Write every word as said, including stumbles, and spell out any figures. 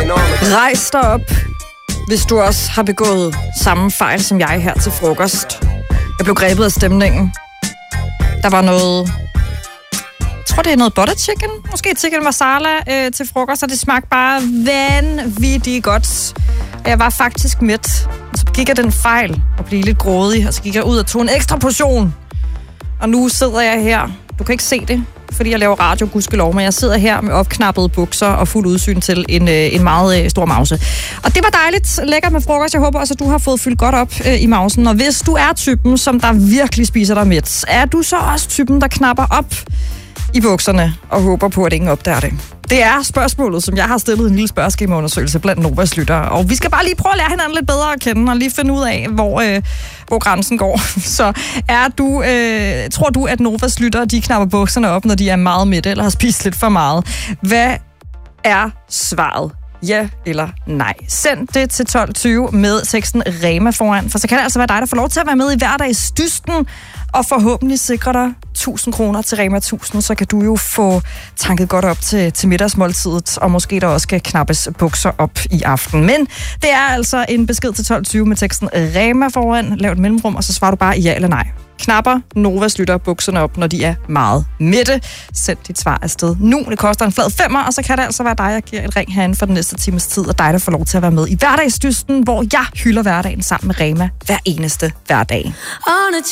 Rejs dig op, hvis du også har begået samme fejl som jeg her til frokost. Jeg blev grebet af stemningen. Der var noget... Jeg tror, det er noget butter chicken. Måske chicken masala øh, til frokost, og det smagte bare vanvittigt godt. Og jeg var faktisk mæt. Så gik jeg den fejl og blev lidt grådig, og så gik jeg ud og tog en ekstra portion. Og nu sidder jeg her. Du kan ikke se det, fordi jeg laver radio, gudskelov, men jeg sidder her med opknappede bukser og fuld udsyn til en, en meget stor mause. Og det var dejligt lækkert med frokost. Jeg håber også, at du har fået fyldt godt op øh, i mausen. Og hvis du er typen, som der virkelig spiser dig mæt, er du så også typen, der knapper op i bukserne og håber på, at ingen opdager det? Det er spørgsmålet, som jeg har stillet en lille spørgeskemaundersøgelse blandt Novas lyttere. Og vi skal bare lige prøve at lære hinanden lidt bedre at kende og lige finde ud af, hvor, øh, hvor grænsen går. Så er du, øh, tror du, at Novas lyttere, de knapper bukserne op, når de er meget mætte eller har spist lidt for meget? Hvad er svaret? Ja eller nej? Send det til tolv tyve med teksten Rema foran, for så kan det altså være dig, der får lov til at være med i hverdagsdysten og forhåbentlig sikre dig tusind kroner til Rema tusind, så kan du jo få tanket godt op til, til middagsmåltidet, og måske der også kan knappes bukser op i aften. Men det er altså en besked til tolv tyve med teksten Rema foran, lav et mellemrum, og så svarer du bare ja eller nej. Knapper Novas lytter bukserne op, når de er meget mætte. Send dit svar afsted nu. Det koster en flad femmer, og så kan det altså være dig, jeg giver et ring herinde for den næste times tid, og dig, der får lov til at være med i hverdagsdysten, hvor jeg hylder hverdagen sammen med Rema hver eneste hverdag.